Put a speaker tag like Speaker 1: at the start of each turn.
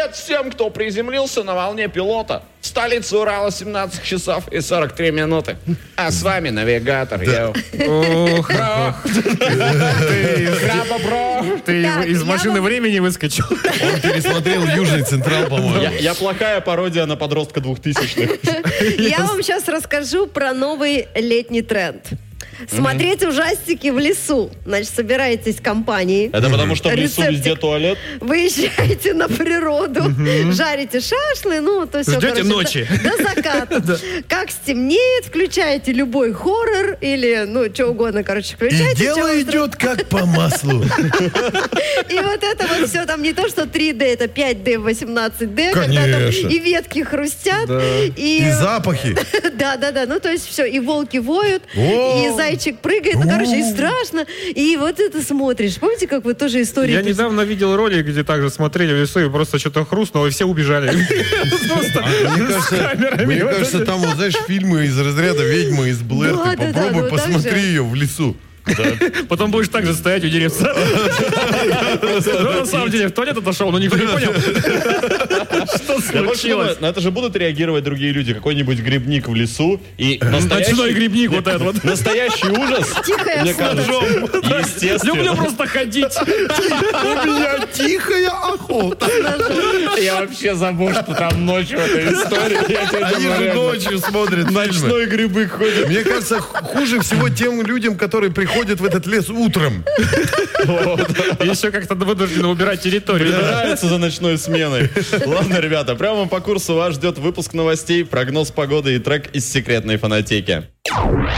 Speaker 1: Привет всем, кто приземлился на волне пилота. Столица Урала, 17 часов и 43 минуты. А с вами навигатор.
Speaker 2: Ох, ты из машины времени выскочил.
Speaker 3: Он пересмотрел Южный Централ, по-моему.
Speaker 4: Я плохая пародия на подростка 2000-х.
Speaker 5: Я вам сейчас расскажу про новый летний тренд. Смотреть ужастики в лесу. Значит, собираетесь компанией.
Speaker 4: Это потому, что в лесу
Speaker 5: Рецептик.
Speaker 4: везде туалет?
Speaker 5: Выезжаете на природу, жарите шашлы, то все.
Speaker 2: Ждете ночи.
Speaker 5: До заката. Как стемнеет, включаете любой хоррор или, что угодно, включаете.
Speaker 3: И дело идет как по маслу.
Speaker 5: И вот это вот все, там не то, что 3D, это 5D, 18D, когда там
Speaker 3: Конечно.
Speaker 5: и ветки хрустят,
Speaker 3: И запахи.
Speaker 5: Да. То есть все, и волки воют,
Speaker 3: О!
Speaker 5: и зайчик прыгает, и страшно. И вот это смотришь. Помните, как вы тоже истории...
Speaker 2: Я недавно видел ролик, где также смотрели в лесу, и просто что-то хрустнуло, и все убежали.
Speaker 3: Мне кажется, там, знаешь, фильмы из разряда «Ведьма из Блэр».
Speaker 5: Да,
Speaker 3: Ты
Speaker 5: да,
Speaker 3: попробуй,
Speaker 5: вот так
Speaker 3: посмотри
Speaker 5: же.
Speaker 3: ее в лесу.
Speaker 2: Потом будешь так же стоять у деревца. На самом деле, в туалет отошел, но никто не понял, что
Speaker 4: Я больше
Speaker 2: случилось.
Speaker 4: думаю, на это же будут реагировать другие люди. Какой-нибудь грибник в лесу. И
Speaker 2: Ночной грибник вот этот вот.
Speaker 4: настоящий ужас,
Speaker 5: Тихая
Speaker 4: мне кажется,
Speaker 2: Люблю
Speaker 4: естественно.
Speaker 2: просто ходить.
Speaker 3: У меня тихая охота.
Speaker 1: Я вообще забыл, что там ночью эта история. Я тебе
Speaker 3: Они же
Speaker 1: говорю.
Speaker 3: ночью смотрят фильмы.
Speaker 4: Ночной грибы ходит.
Speaker 3: Мне кажется, хуже всего тем людям, которые приходят в этот лес утром.
Speaker 2: Еще как-то вынуждены убирать территорию.
Speaker 4: Нравится за ночной сменой. Ладно, ребята, прямо по курсу вас ждет выпуск новостей, прогноз погоды и трек из секретной фонотеки.